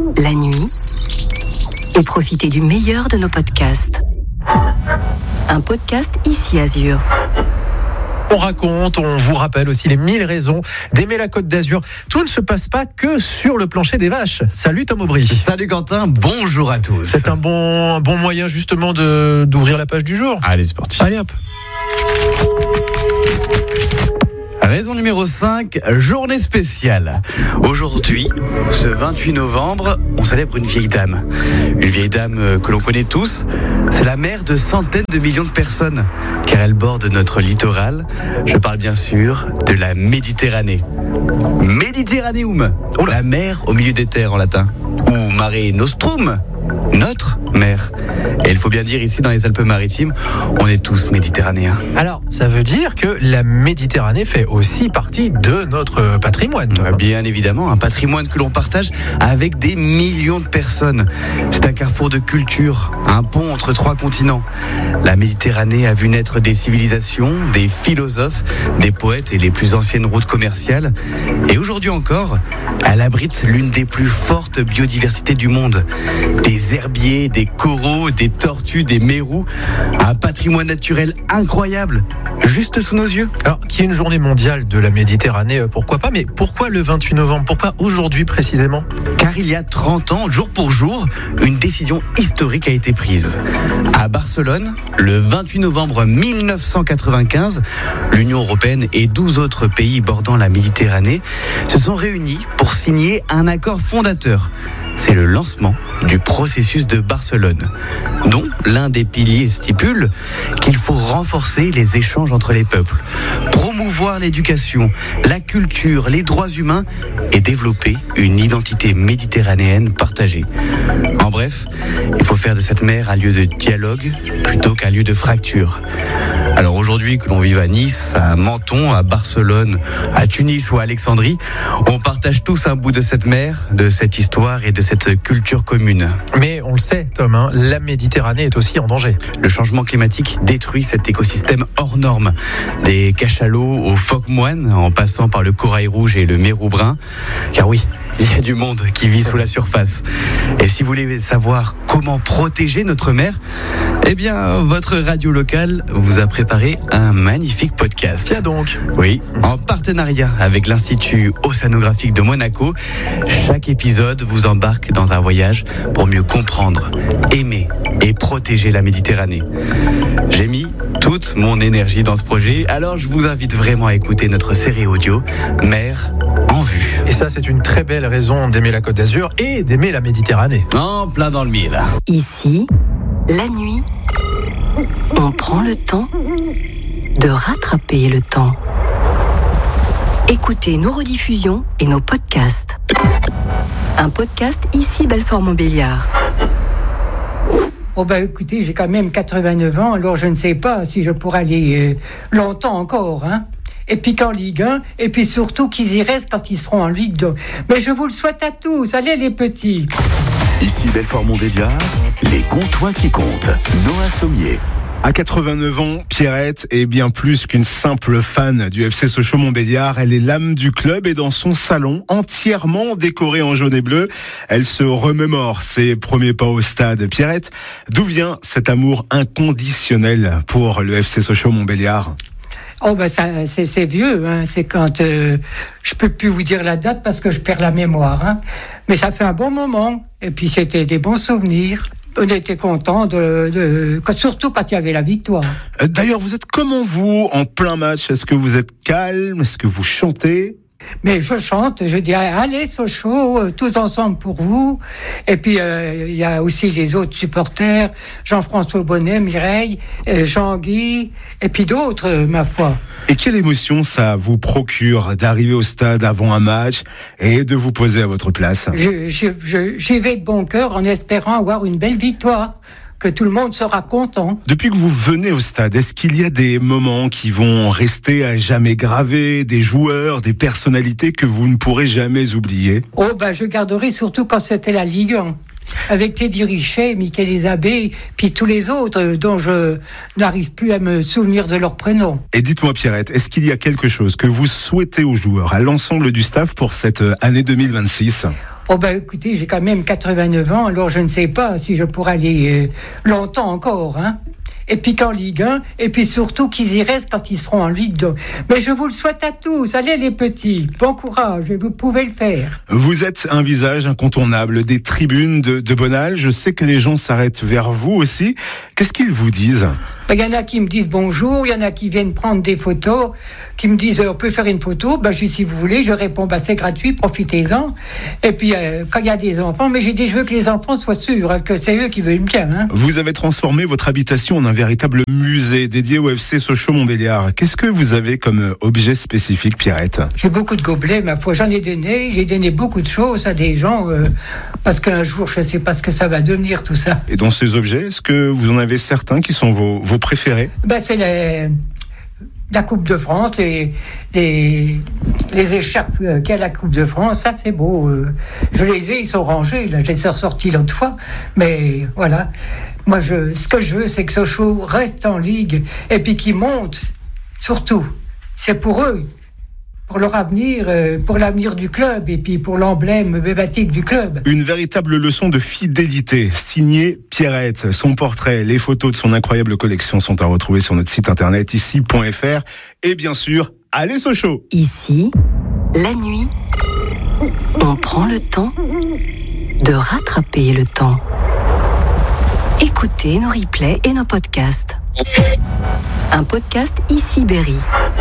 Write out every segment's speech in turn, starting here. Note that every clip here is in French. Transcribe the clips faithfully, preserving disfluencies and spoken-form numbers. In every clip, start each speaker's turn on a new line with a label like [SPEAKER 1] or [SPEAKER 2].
[SPEAKER 1] la nuit, et profitez du meilleur de nos podcasts. Un podcast Ici Azur.
[SPEAKER 2] On raconte, on vous rappelle aussi les mille raisons d'aimer la Côte d'Azur. Tout ne se passe pas que sur le plancher des vaches. Salut Tom Aubry.
[SPEAKER 3] Salut Quentin, bonjour à tous.
[SPEAKER 2] C'est un bon, un bon moyen justement de, d'ouvrir la page du jour.
[SPEAKER 3] Allez, c'est parti.
[SPEAKER 2] Allez hop.
[SPEAKER 3] Raison numéro cinq, journée spéciale. Aujourd'hui, ce vingt-huit novembre, on célèbre une vieille dame. Une vieille dame que l'on connaît tous. C'est la mère de centaines de millions de personnes, car elle borde notre littoral. Je parle bien sûr de la Méditerranée. Mediterraneum, oh la mer au milieu des terres en latin. Ou Mare Nostrum, notre mer. Et il faut bien dire, ici dans les Alpes-Maritimes, on est tous méditerranéens.
[SPEAKER 2] Alors, ça veut dire que la Méditerranée fait aussi partie de notre patrimoine.
[SPEAKER 3] Bien évidemment, un patrimoine que l'on partage avec des millions de personnes. C'est un carrefour de culture, un pont entre trois continents. La Méditerranée a vu naître des civilisations, des philosophes, des poètes et les plus anciennes routes commerciales. Et aujourd'hui encore, elle abrite l'une des plus fortes biodiversités du monde. Des herbiers, des coraux, des tortues, des mérous. Un patrimoine naturel incroyable, juste sous nos yeux.
[SPEAKER 2] Alors, qu'il y ait une journée mondiale de la Méditerranée, pourquoi pas, mais pourquoi le vingt-huit novembre ? Pourquoi aujourd'hui précisément ?
[SPEAKER 3] Car il y a trente ans, jour pour jour, une décision historique a été prise. À Barcelone, le vingt-huit novembre mille neuf cent quatre-vingt-quinze, l'Union européenne et douze autres pays bordant la Méditerranée se sont réunis pour signer un accord fondateur. C'est le lancement du processus de Barcelone, dont l'un des piliers stipule qu'il faut renforcer les échanges entre les peuples, promouvoir l'éducation, la culture, les droits humains et développer une identité méditerranéenne partagée. En bref, il faut faire de cette mer un lieu de dialogue plutôt qu'un lieu de fracture. Alors aujourd'hui, que l'on vive à Nice, à Menton, à Barcelone, à Tunis ou à Alexandrie, on partage tous un bout de cette mer, de cette histoire et de cette culture commune.
[SPEAKER 2] Mais on le sait, Tom, hein, la Méditerranée est aussi en danger.
[SPEAKER 3] Le changement climatique détruit cet écosystème hors norme. Des cachalots aux phoques moines, en passant par le corail rouge et le mérou brun. Car oui, il y a du monde qui vit sous la surface. Et si vous voulez savoir comment protéger notre mer, eh bien, votre radio locale vous a préparé un magnifique podcast.
[SPEAKER 2] Tiens donc.
[SPEAKER 3] Oui, en partenariat avec l'Institut océanographique de Monaco, chaque épisode vous embarque dans un voyage pour mieux comprendre, aimer et protéger la Méditerranée. J'ai mis toute mon énergie dans ce projet, alors je vous invite vraiment à écouter notre série audio Mer en vue.
[SPEAKER 2] Et ça, c'est une très belle raison d'aimer la Côte d'Azur et d'aimer la Méditerranée.
[SPEAKER 3] En plein dans le mille.
[SPEAKER 1] Ici, la nuit, on prend le temps de rattraper le temps. Écoutez nos rediffusions et nos podcasts. Un podcast Ici Belfort-Montbéliard.
[SPEAKER 4] Oh ben écoutez, j'ai quand même quatre-vingt-neuf ans, alors je ne sais pas si je pourrai aller euh, longtemps encore, hein. Et puis qu'en Ligue un, et puis surtout qu'ils y restent quand ils seront en Ligue deux. Mais je vous le souhaite à tous, allez les petits.
[SPEAKER 5] Ici Belfort-Montbéliard, les Comtois qui comptent. Noah Sommier.
[SPEAKER 6] À quatre-vingt-neuf ans, Pierrette est bien plus qu'une simple fan du F C Sochaux-Montbéliard. Elle est l'âme du club et dans son salon, entièrement décoré en jaune et bleu, elle se remémore ses premiers pas au stade. Pierrette, d'où vient cet amour inconditionnel pour le F C Sochaux-Montbéliard ?
[SPEAKER 4] Oh ben ça, c'est, c'est vieux, hein. C'est quand euh, je peux plus vous dire la date parce que je perds la mémoire, hein. Mais ça fait un bon moment. Et puis c'était des bons souvenirs. On était contents de, de, surtout quand il y avait la victoire.
[SPEAKER 6] D'ailleurs, vous êtes comment vous en plein match ? Est-ce que vous êtes calme ? Est-ce que vous chantez ?
[SPEAKER 4] Mais je chante, je dis allez Sochaux, euh, tous ensemble pour vous. Et puis il euh, y a aussi les autres supporters, Jean-François Bonnet, Mireille, euh, Jean-Guy, et puis d'autres, euh, ma foi.
[SPEAKER 6] Et quelle émotion ça vous procure d'arriver au stade avant un match et de vous poser à votre place ?
[SPEAKER 4] je, je, je, J'y vais de bon cœur en espérant avoir une belle victoire. Que tout le monde sera content.
[SPEAKER 6] Depuis que vous venez au stade, est-ce qu'il y a des moments qui vont rester à jamais gravés, des joueurs, des personnalités que vous ne pourrez jamais oublier ?
[SPEAKER 4] Oh ben je garderai surtout quand c'était la Ligue un. Avec Teddy Richet, Michael Isabé, puis tous les autres dont je n'arrive plus à me souvenir de leur prénom.
[SPEAKER 6] Et dites-moi Pierrette, est-ce qu'il y a quelque chose que vous souhaitez aux joueurs, à l'ensemble du staff pour cette année deux mille vingt-six ?
[SPEAKER 4] Oh ben écoutez, j'ai quand même quatre-vingt-neuf ans, alors je ne sais pas si je pourrai aller euh, longtemps encore, hein. Et puis qu'en Ligue un, et puis surtout qu'ils y restent quand ils seront en Ligue deux. Mais je vous le souhaite à tous, allez les petits, bon courage, et vous pouvez le faire.
[SPEAKER 6] Vous êtes un visage incontournable des tribunes de, de Bonal. Je sais que les gens s'arrêtent vers vous aussi. Qu'est-ce qu'ils vous disent ?
[SPEAKER 4] Il y en a qui me disent bonjour, il y en a qui viennent prendre des photos, qui me disent on peut faire une photo, ben, je, si vous voulez, je réponds ben, c'est gratuit, profitez-en. Et puis euh, quand il y a des enfants, mais j'ai dit je veux que les enfants soient sûrs hein, que c'est eux qui veulent bien. Hein.
[SPEAKER 6] Vous avez transformé votre habitation en un véritable musée dédié au F C Sochaux-Montbéliard. Qu'est-ce que vous avez comme objet spécifique, Pierrette ?
[SPEAKER 4] J'ai beaucoup de gobelets, ma foi, j'en ai donné, j'ai donné beaucoup de choses à des gens, euh, parce qu'un jour je ne sais pas ce que ça va devenir tout ça.
[SPEAKER 6] Et dans ces objets, est-ce que vous en avez certains qui sont vos, vos préférés ?
[SPEAKER 4] Ben, c'est les, la Coupe de France, les, les, les écharpes qu'il y a à la Coupe de France, ça c'est beau. Euh, je les ai, ils sont rangés, là, je les ai ressortis l'autre fois, mais voilà. Moi, je, ce que je veux, c'est que Sochaux reste en Ligue et puis qu'il monte, surtout. C'est pour eux, pour leur avenir, pour l'avenir du club et puis pour l'emblème emblématique du club.
[SPEAKER 6] Une véritable leçon de fidélité, signée Pierrette. Son portrait, les photos de son incroyable collection sont à retrouver sur notre site internet ici point f r et bien sûr, allez Sochaux.
[SPEAKER 1] Ici, la nuit, on prend le temps de rattraper le temps. Écoutez nos replays et nos podcasts. Un podcast Ici Berry.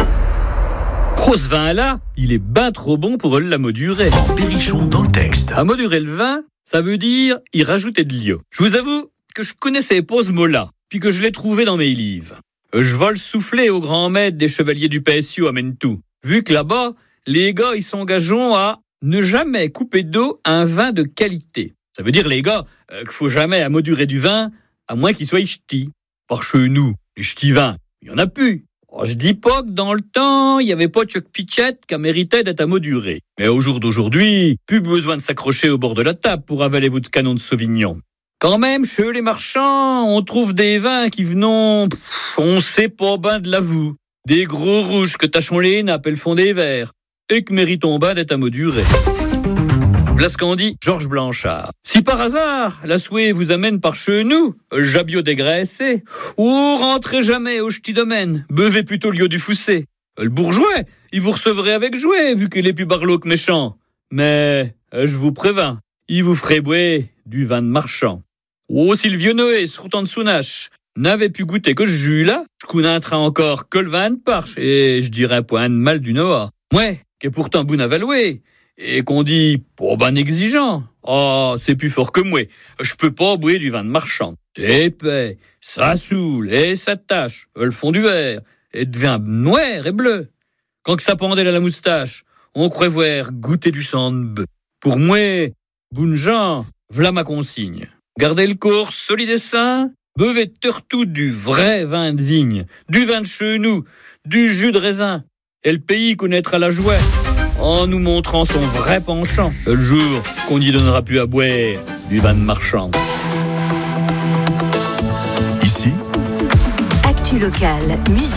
[SPEAKER 7] Oh, ce vin-là, il est ben trop bon pour la modurer.
[SPEAKER 5] Berrichon dans le texte.
[SPEAKER 7] À modurer le vin, ça veut dire y rajouter de l'eau. Je vous avoue que je connaissais pas ce mot-là, puis que je l'ai trouvé dans mes livres. Je vole souffler au grand maître des chevaliers du P S U à Mentou. Vu que là-bas, les gars, ils s'engagent à ne jamais couper d'eau un vin de qualité. Ça veut dire, les gars, euh, qu'il faut jamais amodurer du vin, à moins qu'il soit ch'ti. Par chez nous, les ch'tis vins, il y en a plus. Oh, je dis pas que dans le temps, il n'y avait pas de Chuck Pitchett qui méritait d'être amoduré. Mais au jour d'aujourd'hui, plus besoin de s'accrocher au bord de la table pour avaler votre canon de Sauvignon. Quand même, chez les marchands, on trouve des vins qui venons, pff, on sait pas ben de l'avoue. Des gros rouges que tachons les nappes et le fond des verres, et que méritons ben d'être amodurés. Voilà ce qu'en dit Georges Blanchard. Si par hasard, la souhait vous amène par chez nous, jabio dégraissé, ou rentrez jamais au ch'ti domaine, buvez plutôt l'eau du foussé. Le bourgeois, il vous recevrait avec jouet, vu qu'il est plus barlow que méchant. Mais, je vous préviens, il vous ferait boire du vin de marchand. Oh, si le vieux Noé, se routant de sounache, n'avait pu goûter que ce jus-là, je connaîtrais encore que le vin de parche, et je dirais point de mal du Noah. Ouais, qui est pourtant bon à valouer. Et qu'on dit, pas ben exigeant. Ah, oh, c'est plus fort que moi. Je peux pas boire du vin de marchand. C'est épais, ça saoule, et ça tâche, le fond du verre, et devient noir et bleu. Quand que ça pendait à la moustache, on croit voir goûter du sang de bœuf. Pour moi, bonne gens, v'là ma consigne. Gardez le corps solide et sain, buvez surtout du vrai vin de vigne, du vin de chez nous, du jus de raisin, et le pays connaîtra la joie en nous montrant son vrai penchant, le jour qu'on n'y donnera plus à boire du vin de marchand.
[SPEAKER 5] Ici,
[SPEAKER 1] Actu locale, musique.